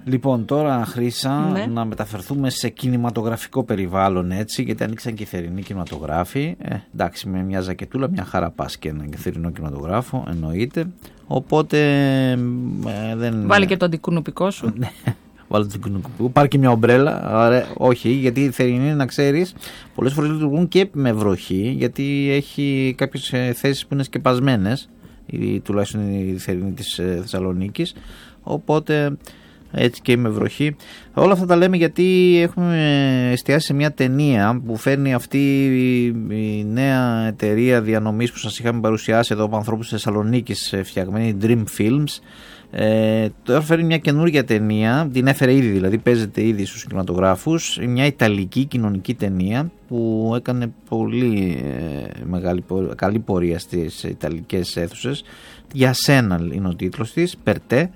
Λοιπόν, τώρα Χρύσα, να μεταφερθούμε σε κινηματογραφικό περιβάλλον, έτσι, γιατί ανοίξαν και οι θερινοί κινηματογράφοι. Εντάξει, με μια ζακετούλα μια χαρά πας και έναν θερινό κινηματογράφο, εννοείται. Οπότε δεν... Βάλει και το αντικουνουπικό σου. Βάλει το αντικουνουπικό. Πάρει και μια ομπρέλα. Άρα, όχι, γιατί οι θερινοί, να ξέρεις, πολλές φορές λειτουργούν και με βροχή, γιατί έχει κάποιες θέσεις που είναι σκεπασμένες, τουλάχιστον η θερινή της Θεσσαλονίκης. Οπότε... έτσι και με βροχή. Όλα αυτά τα λέμε γιατί έχουμε εστιάσει σε μια ταινία που φέρνει αυτή η νέα εταιρεία διανομής που σας είχαμε παρουσιάσει εδώ από ανθρώπους της Θεσσαλονίκης, φτιαγμένη Dream Films. Τώρα φέρνει μια καινούργια ταινία, την έφερε ήδη, δηλαδή παίζεται ήδη στους κινηματογράφους, μια ιταλική κοινωνική ταινία που έκανε πολύ καλή πορεία στις ιταλικές αίθουσες. Για σένα είναι ο τίτλος της, Περτέ.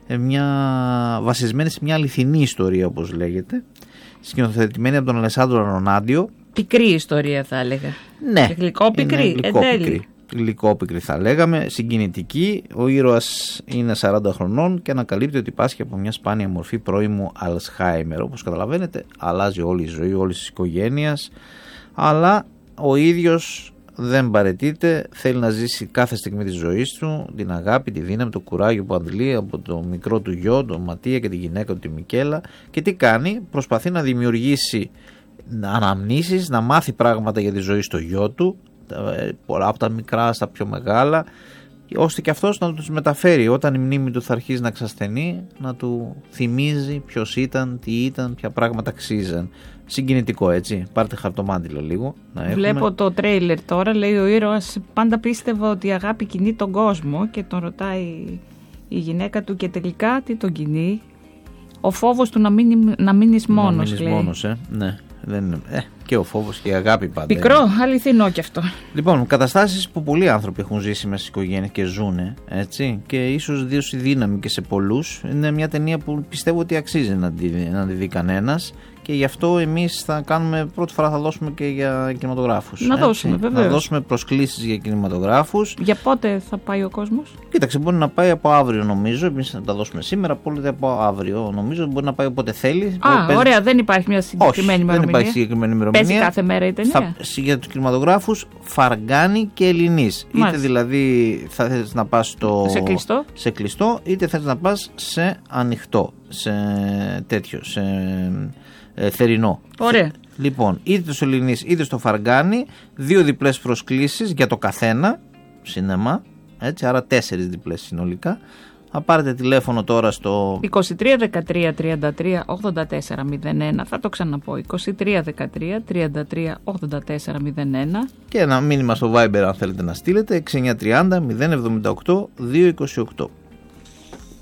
Βασισμένη σε μια αληθινή ιστορία, όπως λέγεται, σκηνοθετημένη από τον Αλεσάντρο Αρονάντιο. Πικρή ιστορία θα έλεγα. Ναι, γλυκόπικρη, γλυκόπικρη θα λέγαμε, συγκινητική. Ο ήρωας είναι 40 χρονών και ανακαλύπτει ότι πάσχει από μια σπάνια μορφή πρώιμου Αλσχάιμερ. Όπως καταλαβαίνετε, αλλάζει όλη η ζωή όλης της οικογένειας, αλλά ο ίδιος δεν παραιτείται, θέλει να ζήσει κάθε στιγμή της ζωής του, την αγάπη, τη δύναμη, το κουράγιο που αντλεί από το μικρό του γιο, τον Ματία, και τη γυναίκα του, τη Μικέλα. Και τι κάνει? Προσπαθεί να δημιουργήσει αναμνήσεις, να μάθει πράγματα για τη ζωή στο γιο του, από τα μικρά στα πιο μεγάλα, ώστε και αυτός να τους μεταφέρει όταν η μνήμη του θα αρχίσει να ξασθενεί, να του θυμίζει ποιος ήταν, τι ήταν, ποια πράγματα αξίζαν. Συγκινητικό, έτσι. Πάρτε χαρτομάτιλο λίγο. Βλέπω το τρέιλερ τώρα. Λέει ο ήρωας πάντα πίστευε ότι η αγάπη κινεί τον κόσμο, και τον ρωτάει η γυναίκα του, και τελικά τι τον κινεί? Ο φόβος του να μείνεις μόνος. Να μείνεις μόνος, ναι. Δεν είναι. Και ο φόβος και η αγάπη πάντα. Πικρό, αληθινό κι αυτό. Λοιπόν, καταστάσεις που πολλοί άνθρωποι έχουν ζήσει μέσα στις οικογένειες και ζουνε, έτσι, και ίσως δώσει δύναμη και σε πολλούς. Είναι μια ταινία που πιστεύω ότι αξίζει να τη δει κανένας. Και γι' αυτό εμείς θα κάνουμε, πρώτη φορά θα δώσουμε και για κινηματογράφους. Να δώσουμε, βεβαίως. Να δώσουμε προσκλήσεις για κινηματογράφους. Για πότε θα πάει ο κόσμος? Κοίταξε, μπορεί να πάει από αύριο, νομίζω. Εμείς θα τα δώσουμε σήμερα, πολύ από αύριο, νομίζω. Μπορεί να πάει όποτε θέλει. Ωραία, δεν υπάρχει μια συγκεκριμένη ημερομηνία. Δεν υπάρχει συγκεκριμένη ημερομηνία. Παίζει κάθε μέρα η ταινία. Για τους κινηματογράφους Φαργκάνη και Ελληνής. Είτε δηλαδή θα θες να πας σε κλειστό, είτε θες να πας σε ανοιχτό, σε τέτοιο, σε θερινό. Ωραία. Λοιπόν, είτε στο Ελληνής είτε στο Φαργκάνη, 2 διπλές προσκλήσεις για το καθένα σινεμά, έτσι, άρα 4 διπλές συνολικά. Θα πάρετε τηλέφωνο τώρα στο 23 13 33 84 01. Θα το ξαναπώ, 23 13 33 84 01. Και ένα μήνυμα στο Viber αν θέλετε να στείλετε, 6930 078 228.